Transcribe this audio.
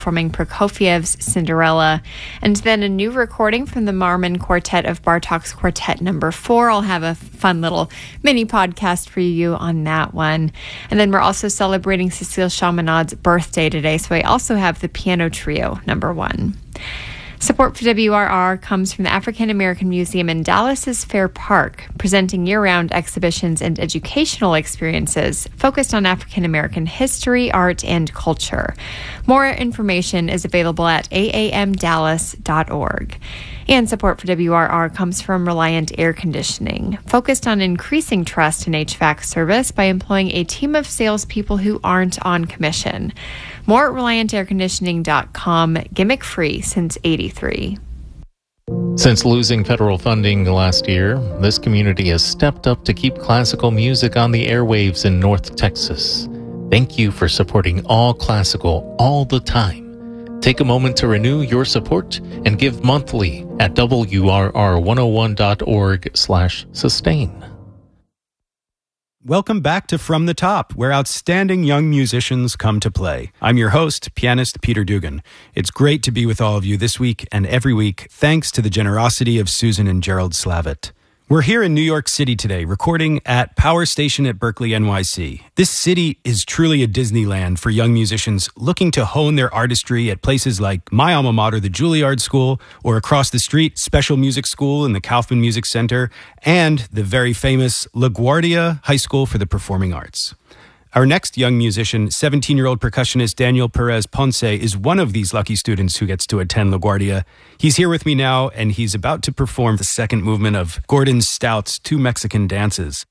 performing Prokofiev's Cinderella, and then a new recording from the Marmon Quartet of Bartok's Quartet No. 4. I'll have a fun little mini podcast for you on that one. And then we're also celebrating Cecile Chaminade's birthday today, so I also have the Piano Trio No. 1. Support for WRR comes from the African American Museum in Dallas's Fair Park, presenting year-round exhibitions and educational experiences focused on African American history, art, and culture. More information is available at aamdallas.org. And support for WRR comes from Reliant Air Conditioning, focused on increasing trust in HVAC service by employing a team of salespeople who aren't on commission. More at ReliantAirConditioning.com, gimmick-free since '83. Since losing federal funding last year, this community has stepped up to keep classical music on the airwaves in North Texas. Thank you for supporting all classical all the time. Take a moment to renew your support and give monthly at WRR101.org/sustain. Welcome back to From the Top, where outstanding young musicians come to play. I'm your host, pianist Peter Dugan. It's great to be with all of you this week and every week, thanks to the generosity of Susan and Gerald Slavitt. We're here in New York City today, recording at Power Station at Berkeley, NYC. This city is truly a Disneyland for young musicians looking to hone their artistry at places like my alma mater, the Juilliard School, or across the street, Special Music School in the Kaufman Music Center, and the very famous LaGuardia High School for the Performing Arts. Our next young musician, 17-year-old percussionist Daniel Perez Ponce, is one of these lucky students who gets to attend LaGuardia. He's here with me now, and he's about to perform the second movement of Gordon Stout's Two Mexican Dances.